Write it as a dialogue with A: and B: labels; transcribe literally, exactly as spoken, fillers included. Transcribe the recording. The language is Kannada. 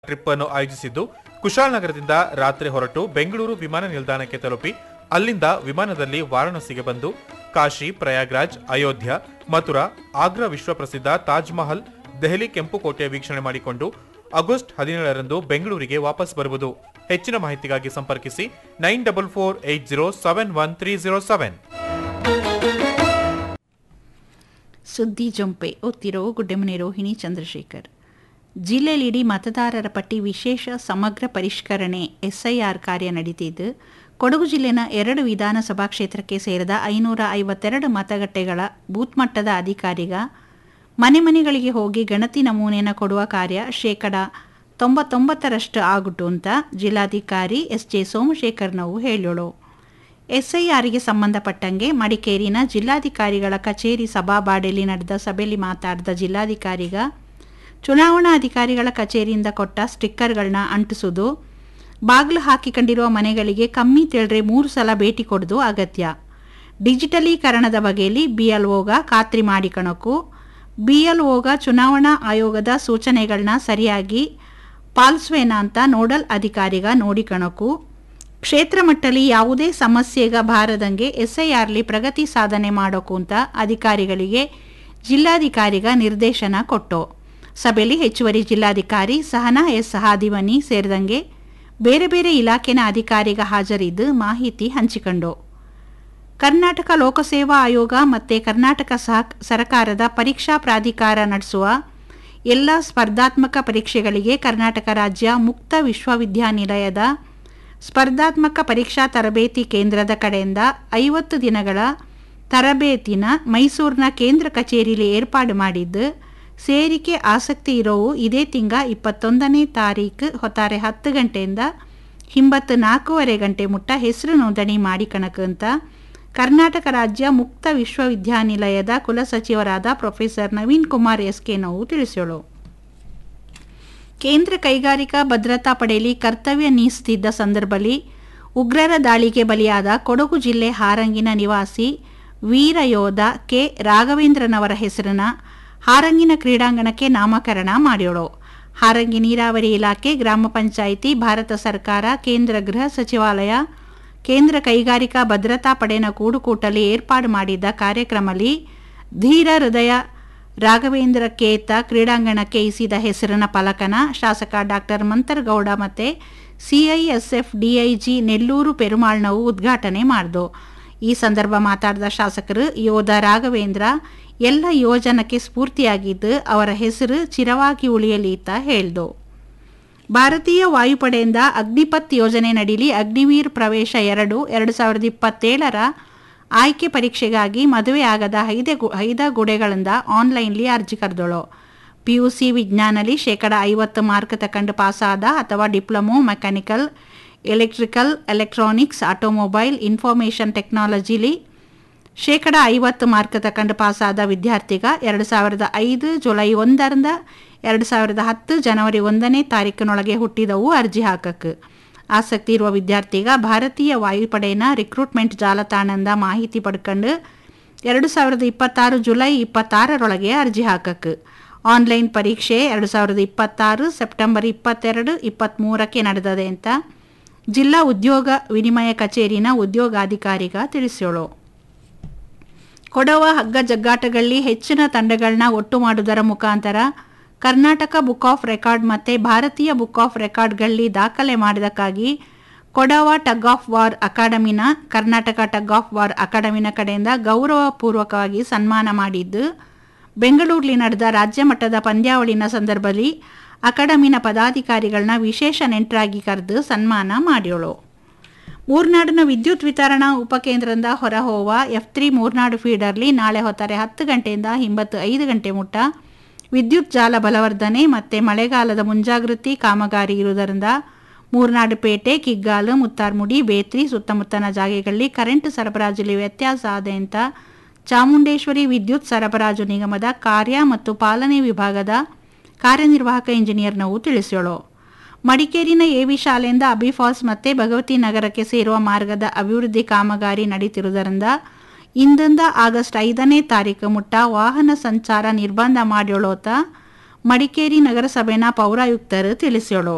A: ಟ್ರಿಪ್ ಅನ್ನು ಆಯೋಜಿಸಿದ್ದು ಕುಶಾಲನಗರದಿಂದ ರಾತ್ರಿ ಹೊರಟು ಬೆಂಗಳೂರು ವಿಮಾನ ನಿಲ್ದಾಣಕ್ಕೆ ತಲುಪಿ ಅಲ್ಲಿಂದ ವಿಮಾನದಲ್ಲಿ ವಾರಾಣಸಿಗೆ ಬಂದು ಕಾಶಿ, ಪ್ರಯಾಗ್ರಾಜ್, ಅಯೋಧ್ಯ, ಮಥುರಾ, ಆಗ್ರಾ ವಿಶ್ವಪ್ರಸಿದ್ಧ ತಾಜ್ ಮಹಲ್, ದೆಹಲಿ ಕೆಂಪುಕೋಟೆಯ ವೀಕ್ಷಣೆ ಮಾಡಿಕೊಂಡು ಆಗಸ್ಟ್ ಹದಿನೇಳರಂದು ಬೆಂಗಳೂರಿಗೆ ವಾಪಸ್ ಬರುವುದು. ಹೆಚ್ಚಿನ ಮಾಹಿತಿಗಾಗಿ ಸಂಪರ್ಕಿಸಿ nine double four eight zero seven one three zero seven.
B: ಸುದ್ದಿ ಜೊಂಪೆ ಓದ್ತಿರೋ ಗುಡ್ಡೆಮನೆ ರೋಹಿಣಿ ಚಂದ್ರಶೇಖರ್. ಜಿಲ್ಲೆಯಲ್ಲಿಡೀ ಮತದಾರರ ಪಟ್ಟಿ ವಿಶೇಷ ಸಮಗ್ರ ಪರಿಷ್ಕರಣೆ ಎಸ್ಐಆರ್ ಕಾರ್ಯ ನಡೀತಿದ್ದು, ಕೊಡಗು ಜಿಲ್ಲೆನ ಎರಡು ವಿಧಾನಸಭಾ ಕ್ಷೇತ್ರಕ್ಕೆ ಸೇರಿದ ಐನೂರ ಐವತ್ತೆರಡು ಮತಗಟ್ಟೆಗಳ ಬೂತ್ ಮಟ್ಟದ ಅಧಿಕಾರಿಗ ಮನೆ ಮನೆಗಳಿಗೆ ಹೋಗಿ ಗಣತಿ ನಮೂನೆಯನ್ನು ಕೊಡುವ ಕಾರ್ಯ ಶೇಕಡ ತೊಂಬತ್ತೊಂಬತ್ತರಷ್ಟು ಆಗುಟ್ಟು ಅಂತ ಜಿಲ್ಲಾಧಿಕಾರಿ ಎಸ್ ಜೆ ಸೋಮಶೇಖರ್ನವು ಹೇಳೋಳು. ಎಸ್ಐಆರ್ಗೆ ಸಂಬಂಧಪಟ್ಟಂಗೆ ಮಡಿಕೇರಿನ ಜಿಲ್ಲಾಧಿಕಾರಿಗಳ ಕಚೇರಿ ಸಭಾಬಾಡೆಯಲ್ಲಿ ನಡೆದ ಸಭೆಯಲ್ಲಿ ಮಾತಾಡಿದ ಜಿಲ್ಲಾಧಿಕಾರಿಗ ಚುನಾವಣಾ ಅಧಿಕಾರಿಗಳ ಕಚೇರಿಯಿಂದ ಕೊಟ್ಟ ಸ್ಟಿಕ್ಕರ್ಗಳನ್ನ ಅಂಟಿಸೋದು, ಬಾಗಿಲು ಹಾಕಿಕೊಂಡಿರುವ ಮನೆಗಳಿಗೆ ಕಮ್ಮಿ ತಿಳಿದ್ರೆ ಮೂರು ಸಲ ಭೇಟಿ ಕೊಡೋದು ಅಗತ್ಯ. ಡಿಜಿಟಲೀಕರಣದ ಬಗೆಯಲ್ಲಿ ಬಿಎಲ್ಒಗ ಖಾತ್ರಿ ಮಾಡಿಕಣಕು, ಬಿಎಲ್ಒಗ ಚುನಾವಣಾ ಆಯೋಗದ ಸೂಚನೆಗಳನ್ನ ಸರಿಯಾಗಿ ಪಾಲಿಸುವೇನಾ ಅಂತ ನೋಡಲ್ ಅಧಿಕಾರಿಗ ನೋಡಿಕಣಕು, ಕ್ಷೇತ್ರ ಮಟ್ಟದಲ್ಲಿ ಯಾವುದೇ ಸಮಸ್ಯೆಗ ಬಾರದಂಗೆ ಎಸ್ಐಆರ್ಲಿ ಪ್ರಗತಿ ಸಾಧನೆ ಮಾಡೋಕು ಅಂತ ಅಧಿಕಾರಿಗಳಿಗೆ ಜಿಲ್ಲಾಧಿಕಾರಿಗ ನಿರ್ದೇಶನ ಕೊಟ್ಟು. ಸಭೆಯಲ್ಲಿ ಹೆಚ್ಚುವರಿ ಜಿಲ್ಲಾಧಿಕಾರಿ ಸಹನಾ ಎಸ್ ಹಾದಿಮನಿ ಸೇರಿದಂಗೆ ಬೇರೆ ಬೇರೆ ಇಲಾಖೆನ ಅಧಿಕಾರಿಗ ಹಾಜರಿದ್ದು ಮಾಹಿತಿ ಹಂಚಿಕೊಂಡು. ಕರ್ನಾಟಕ ಲೋಕಸೇವಾ ಆಯೋಗ ಮತ್ತು ಕರ್ನಾಟಕ ಸಹ ಸರಕಾರದ ಪರೀಕ್ಷಾ ಪ್ರಾಧಿಕಾರ ನಡೆಸುವ ಎಲ್ಲ ಸ್ಪರ್ಧಾತ್ಮಕ ಪರೀಕ್ಷೆಗಳಿಗೆ ಕರ್ನಾಟಕ ರಾಜ್ಯ ಮುಕ್ತ ವಿಶ್ವವಿದ್ಯಾನಿಲಯದ ಸ್ಪರ್ಧಾತ್ಮಕ ಪರೀಕ್ಷಾ ತರಬೇತಿ ಕೇಂದ್ರದ ಕಡೆಯಿಂದ ಐವತ್ತು ದಿನಗಳ ತರಬೇತಿನ ಮೈಸೂರಿನ ಕೇಂದ್ರ ಕಚೇರಿಯಲ್ಲಿ ಏರ್ಪಾಡು ಮಾಡಿದ್ದು, ಸೇರಿಕೆ ಆಸಕ್ತಿ ಇರೋವು ಇದೇ ತಿಂಗ ಇಪ್ಪತ್ತೊಂದನೇ ತಾರೀಕು ಹೊತ್ತಾರೆ ಹತ್ತು ಗಂಟೆಯಿಂದ ಹಿಂಬತ್ತು ನಾಲ್ಕೂವರೆ ಗಂಟೆ ಮುಟ್ಟ ಹೆಸರು ನೋಂದಣಿ ಮಾಡಿಕಣಕಂತ ಕರ್ನಾಟಕ ರಾಜ್ಯ ಮುಕ್ತ ವಿಶ್ವವಿದ್ಯಾನಿಲಯದ ಕುಲಸಚಿವರಾದ professor Naveen Kumar S K ನೋವು ತಿಳಿಸೋಳು. ಕೇಂದ್ರ ಕೈಗಾರಿಕಾ ಭದ್ರತಾ ಪಡೆಯಲ್ಲಿ ಕರ್ತವ್ಯ ನೀಸುತ್ತಿದ್ದ ಸಂದರ್ಭದಲ್ಲಿ ಉಗ್ರರ ದಾಳಿಗೆ ಬಲಿಯಾದ ಕೊಡಗು ಜಿಲ್ಲೆ ಹಾರಂಗಿನ ನಿವಾಸಿ ವೀರಯೋಧ ಕೆ ರಾಘವೇಂದ್ರನವರ ಹೆಸರನ್ನ ಹಾರಂಗಿನ ಕ್ರೀಡಾಂಗಣಕ್ಕೆ ನಾಮಕರಣ ಮಾಡೋಳು. ಹಾರಂಗಿ ನೀರಾವರಿ ಇಲಾಖೆ, ಗ್ರಾಮ ಪಂಚಾಯಿತಿ, ಭಾರತ ಸರ್ಕಾರ, ಕೇಂದ್ರ ಗೃಹ ಸಚಿವಾಲಯ, ಕೇಂದ್ರ ಕೈಗಾರಿಕಾ ಭದ್ರತಾ ಪಡೆನ ಕೂಡುಕೂಟಲ್ಲಿ ಏರ್ಪಾಡು ಮಾಡಿದ್ದ ಕಾರ್ಯಕ್ರಮದಲ್ಲಿ ಧೀರ ಹೃದಯ ರಾಘವೇಂದ್ರ ಕೇತ ಕ್ರೀಡಾಂಗಣಕ್ಕೆ ಇಸಿದ ಹೆಸರಿನ ಫಲಕನ ಶಾಸಕ ಡಾಕ್ಟರ್ ಮಂತರಗೌಡ ಮತ್ತು ಸಿಐಎಸ್ಎಫ್ ಡಿಐಜಿ ನೆಲ್ಲೂರು ಪೆರುಮಾಳ್ನವು ಉದ್ಘಾಟನೆ ಮಾಡಿದು. ಈ ಸಂದರ್ಭ ಮಾತಾಡಿದ ಶಾಸಕರು ಯೋಧ ರಾಘವೇಂದ್ರ ಎಲ್ಲ ಯೋಜನಕ್ಕೆ ಸ್ಫೂರ್ತಿಯಾಗಿದ್ದು ಅವರ ಹೆಸರು ಚಿರವಾಗಿ ಉಳಿಯಲಿ ಅಂತ ಹೇಳ್ದು. ಭಾರತೀಯ ವಾಯುಪಡೆಯಿಂದ ಅಗ್ನಿಪಥ್ ಯೋಜನೆ ನಡೀಲಿ ಅಗ್ನಿವೀರ್ ಪ್ರವೇಶ ಎರಡು ಎರಡು ಸಾವಿರದ ಇಪ್ಪತ್ತೇಳರ ಆಯ್ಕೆ ಪರೀಕ್ಷೆಗಾಗಿ ಮದುವೆಯಾಗದ ಐದೇ ಐದ ಗುಡೆಗಳಿಂದ ಆನ್ಲೈನ್ಲಿ ಅರ್ಜಿ ಕರೆದೋಳು. ಪಿ ಯು ಸಿ ವಿಜ್ಞಾನದಲ್ಲಿ ಶೇಕಡ ಐವತ್ತು ಮಾರ್ಕ್ ತಕೊಂಡು ಪಾಸಾದ ಅಥವಾ diploma mechanical, electrical, electronics, automobile, information ಟೆಕ್ನಾಲಜಿಲಿ ಶೇಕಡ ಐವತ್ತು ಮಾರ್ಕ್ ತಕೊಂಡು ಪಾಸಾದ ವಿದ್ಯಾರ್ಥಿಗ ಎರಡು ಸಾವಿರದ ಐದು ಜುಲೈ ಒಂದರಿಂದ ಎರಡು ಸಾವಿರದ ಹತ್ತು ಜನವರಿ ಒಂದನೇ ತಾರೀಕಿನೊಳಗೆ ಹುಟ್ಟಿದವು ಅರ್ಜಿ ಹಾಕಕ್ಕೆ. ಆಸಕ್ತಿ ಇರುವ ವಿದ್ಯಾರ್ಥಿಗ ಭಾರತೀಯ ವಾಯುಪಡೆಯ ರಿಕ್ರೂಟ್ಮೆಂಟ್ ಜಾಲತಾಣದಿಂದ ಮಾಹಿತಿ ಪಡ್ಕೊಂಡು ಎರಡು ಸಾವಿರದ ಇಪ್ಪತ್ತಾರು ಜುಲೈ ಇಪ್ಪತ್ತಾರರೊಳಗೆ ಅರ್ಜಿ ಹಾಕಕ್ಕೆ. ಆನ್ಲೈನ್ ಪರೀಕ್ಷೆ ಎರಡು ಸಾವಿರದ ಇಪ್ಪತ್ತಾರು ಸೆಪ್ಟೆಂಬರ್ ಇಪ್ಪತ್ತೆರಡು ಇಪ್ಪತ್ತ್ಮೂರಕ್ಕೆ ನಡೆದದೆ ಅಂತ ಜಿಲ್ಲಾ ಉದ್ಯೋಗ ವಿನಿಮಯ ಕಚೇರಿನ ಉದ್ಯೋಗಾಧಿಕಾರಿಗ ತಿಳಿಸೋಳು. ಕೊಡವ ಹಗ್ಗ ಜಗ್ಗಾಟಗಳಲ್ಲಿ ಹೆಚ್ಚಿನ ತಂಡಗಳನ್ನ ಒಟ್ಟು ಮಾಡುವುದರ ಮುಖಾಂತರ ಕರ್ನಾಟಕ ಬುಕ್ ಆಫ್ ರೆಕಾರ್ಡ್ ಮತ್ತು ಭಾರತೀಯ ಬುಕ್ ಆಫ್ ರೆಕಾರ್ಡ್ಗಳಲ್ಲಿ ದಾಖಲೆ ಮಾಡಿದಕ್ಕಾಗಿ Kodava tug of war ಅಕಾಡೆಮಿನ Karnataka tug of war ಅಕಾಡೆಮಿನ ಕಡೆಯಿಂದ ಗೌರವಪೂರ್ವಕವಾಗಿ ಸನ್ಮಾನ ಮಾಡಿದ್ದು, ಬೆಂಗಳೂರಲ್ಲಿ ನಡೆದ ರಾಜ್ಯ ಮಟ್ಟದ ಪಂದ್ಯಾವಳಿನ ಸಂದರ್ಭದಲ್ಲಿ ಅಕಾಡೆಮಿನ ಪದಾಧಿಕಾರಿಗಳನ್ನ ವಿಶೇಷ ನೆಂಟರಾಗಿ ಕರೆದು ಸನ್ಮಾನ ಮಾಡೋಳು. ಮೂರ್ನಾಡಿನ ವಿದ್ಯುತ್ ವಿತರಣಾ ಉಪಕೇಂದ್ರದಿಂದ ಹೊರಹೋವ ಎಫ್ ತ್ರೀ ಮೂರ್ನಾಡು ಫೀಡರ್ಲಿ ನಾಳೆ ಹೊತ್ತಾರೆ ಹತ್ತು ಗಂಟೆಯಿಂದ ಹಿಂಬತ್ತು ಐದು ಗಂಟೆ ಮುಟ್ಟ ವಿದ್ಯುತ್ ಜಾಲ ಬಲವರ್ಧನೆ ಮತ್ತು ಮಳೆಗಾಲದ ಮುಂಜಾಗೃತಿ ಕಾಮಗಾರಿ ಇರುವುದರಿಂದ ಮೂರ್ನಾಡು ಪೇಟೆ, ಕಿಗ್ಗಾಲು, ಮುತ್ತಾರ್ಮುಡಿ, ಬೇತ್ರಿ ಸುತ್ತಮುತ್ತಲಿನ ಜಾಗೆಗಳಲ್ಲಿ ಕರೆಂಟ್ ಸರಬರಾಜಲ್ಲಿ ವ್ಯತ್ಯಾಸ ಆದೆ ಅಂತ ಚಾಮುಂಡೇಶ್ವರಿ ವಿದ್ಯುತ್ ಸರಬರಾಜು ನಿಗಮದ ಕಾರ್ಯ ಮತ್ತು ಪಾಲನೆ ವಿಭಾಗದ ಕಾರ್ಯನಿರ್ವಾಹಕ ಇಂಜಿನಿಯರ್ನವು ತಿಳಿಸೋಳು. ಮಡಿಕೇರಿನ ಎವಿ ಶಾಲೆಯಿಂದ ಅಬಿಫಾಲ್ಸ್ ಮತ್ತು ಭಗವತಿ ನಗರಕ್ಕೆ ಸೇರುವ ಮಾರ್ಗದ ಅಭಿವೃದ್ಧಿ ಕಾಮಗಾರಿ ನಡೀತಿರುವುದರಿಂದ ಇಂದಿಂದ ಆಗಸ್ಟ್ ಐದನೇ ತಾರೀಕು ಮುಟ್ಟ ವಾಹನ ಸಂಚಾರ ನಿರ್ಬಂಧ ಮಾಡೋಳೋತ ಮಡಿಕೇರಿ ನಗರಸಭೆನ ಪೌರಾಯುಕ್ತರು ತಿಳಿಸೋಳು.